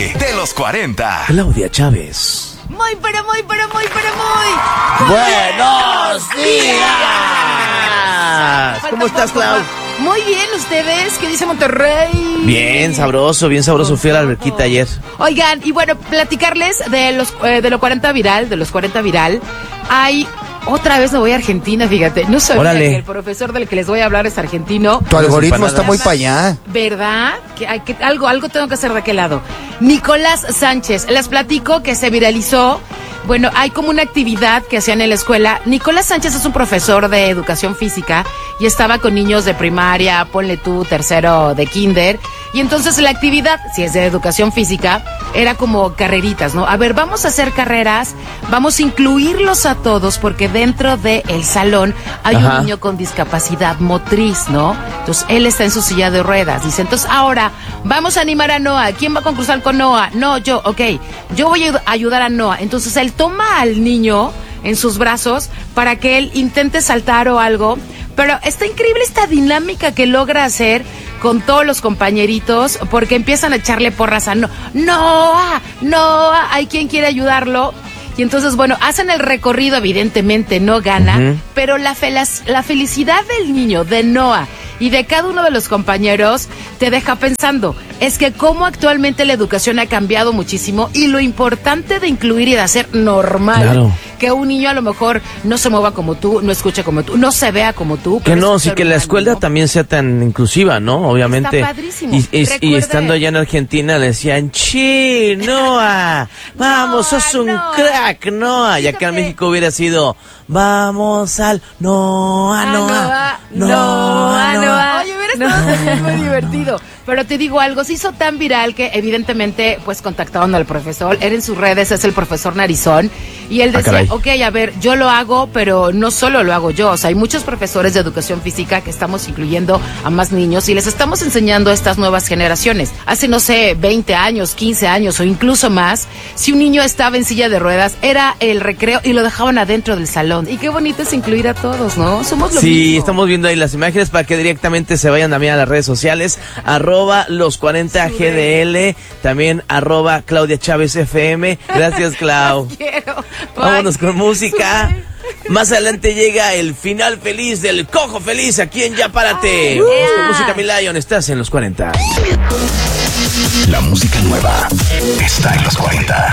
Lady de los 40. Claudia Chávez. Muy. ¡Buenos días! ¿Cómo estás, Clau? Muy bien, ¿ustedes? ¿Qué dice Monterrey? Bien sabroso. Fui a la alberquita ayer. Oigan, y bueno, platicarles de los 40 viral, Hay... Otra vez me voy a Argentina, fíjate. No sabía que el profesor del que les voy a hablar es argentino. Tu algoritmo está muy para allá. ¿Verdad? Que algo tengo que hacer de aquel lado. Nicolás Sánchez. Les platico que se viralizó. Bueno, hay como una actividad que hacían en la escuela. Nicolás Sánchez es un profesor de educación física y estaba con niños de primaria, ponle tú, tercero de kinder. Y entonces la actividad, si es de educación física, era como carreritas, ¿no? A ver, vamos a hacer carreras, vamos a incluirlos a todos porque dentro del salón hay un niño con discapacidad motriz, ¿no? Entonces él está en su silla de ruedas. Dice, entonces ahora vamos a animar a Noah. ¿Quién va a concursar con Noah? No, yo, ok. Yo voy a ayudar a Noah. Entonces él toma al niño en sus brazos para que él intente saltar o algo. Pero está increíble esta dinámica que logra hacer con todos los compañeritos, porque empiezan a echarle porras a Noah, hay quien quiere ayudarlo. Y entonces, bueno, hacen el recorrido, evidentemente no gana, pero la felicidad del niño, de Noah y de cada uno de los compañeros te deja pensando, es que cómo actualmente la educación ha cambiado muchísimo y lo importante de incluir y de hacer normal que un niño a lo mejor no se mueva como tú, no escuche como tú, no se vea como tú. Que no, sí, que la escuela también sea tan inclusiva, ¿no? Obviamente. Está padrísimo. Y estando allá en Argentina le decían, Noah, vamos, sos un crack, Noah. Y acá en México hubiera sido, vamos al Noah. Oye, hubiera estado muy divertido. Pero te digo algo, se hizo tan viral que evidentemente pues contactaron al profesor. Él en sus redes es el profesor Narizón. Y él decía, ok, a ver, yo lo hago, pero no solo lo hago yo. O sea, hay muchos profesores de educación física que estamos incluyendo a más niños y les estamos enseñando a estas nuevas generaciones. Hace, no sé, 20 años, 15 años o incluso más, si un niño estaba en silla de ruedas, era el recreo y lo dejaban adentro del salón. Y qué bonito es incluir a todos, ¿no? Somos lo mismo. Sí, estamos viendo ahí las imágenes para que directamente se vayan también a las redes sociales. Los 40 GDL, también Claudia Chávez FM. Gracias, Clau. Quiero. Vámonos con música. Más adelante llega el final feliz del Cojo Feliz aquí en Ya Párate. Vamos con música, mi Lion. Estás en los 40. La música nueva está en los 40.